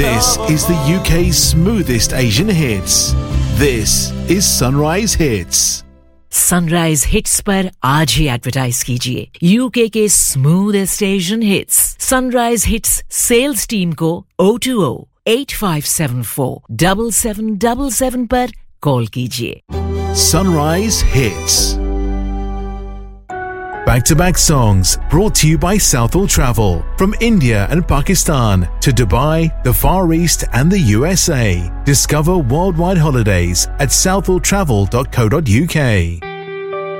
This is the UK's smoothest Asian hits. This is Sunrise Hits. Sunrise hits पर आज ही advertise कीजिए UK के smoothest Asian hits sunrise hits sales team को 020-8574-7777 पर call कीजिए Sunrise Hits. Back-to-back songs brought to you by Southall Travel. From India and Pakistan to Dubai, the Far East and the USA. Discover worldwide holidays at southalltravel.co.uk.